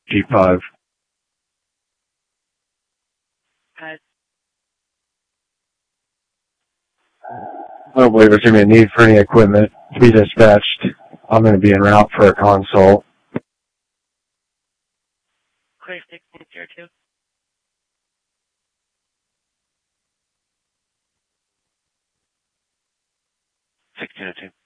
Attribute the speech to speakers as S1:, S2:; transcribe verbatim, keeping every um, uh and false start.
S1: G five.
S2: Uh,
S1: I don't believe there's going to be a need for any equipment to be dispatched. I'm going to be en route for a consult.
S2: clear sixteen zero two.
S3: sixteen oh two.